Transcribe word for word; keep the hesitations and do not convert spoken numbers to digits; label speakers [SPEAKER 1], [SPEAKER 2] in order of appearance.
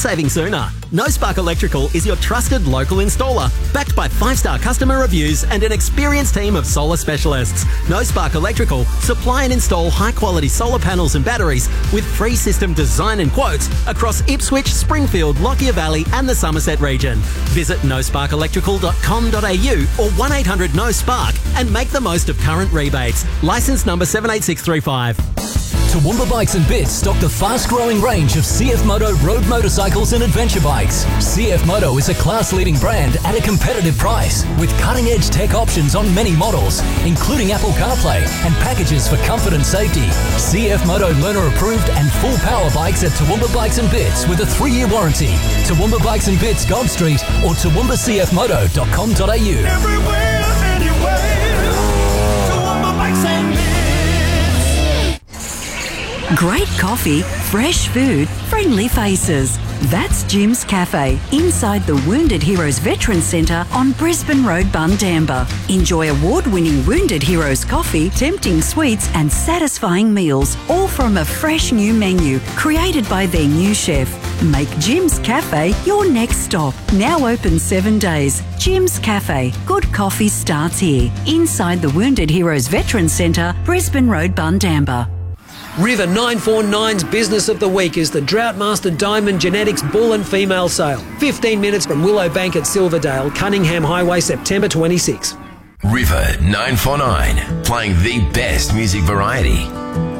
[SPEAKER 1] saving sooner. No Spark Electrical is your trusted local installer, backed by five-star customer reviews and an experienced team of solar specialists. No Spark Electrical supply and install high-quality solar panels and batteries with free system design and quotes across Ipswich, Springfield, Lockyer Valley and the Somerset region. Visit no spark electrical dot com dot a u or one eight hundred no spark and make the most of current rebates. Licence number seven eight six three five.
[SPEAKER 2] Toowoomba Bikes and Bits stock the fast-growing range of C F Moto road motorcycles and adventure bikes. C F Moto is a class-leading brand at a competitive price, with cutting-edge tech options on many models, including Apple CarPlay and packages for comfort and safety. C F Moto learner-approved and full-power bikes at Toowoomba Bikes and Bits with a three-year warranty. Toowoomba Bikes and Bits, Gold Street, or toowoomba c f moto dot com dot a u.
[SPEAKER 3] Everywhere, anywhere, Toowoomba Bikes and Bits.
[SPEAKER 4] Great coffee, fresh food, friendly faces. That's Jim's Cafe, inside the Wounded Heroes Veterans Centre on Brisbane Road, Bundamba. Enjoy award-winning Wounded Heroes coffee, tempting sweets and satisfying meals, all from a fresh new menu created by their new chef. Make Jim's Cafe your next stop. Now open seven days. Jim's Cafe. Good coffee starts here, inside the Wounded Heroes Veterans Centre, Brisbane Road, Bundamba.
[SPEAKER 5] River nine forty-nine's Business of the Week is the Droughtmaster Diamond Genetics Bull and Female Sale. fifteen minutes from Willowbank at Silverdale, Cunningham Highway, September twenty-sixth.
[SPEAKER 6] River nine forty-nine, playing the best music variety.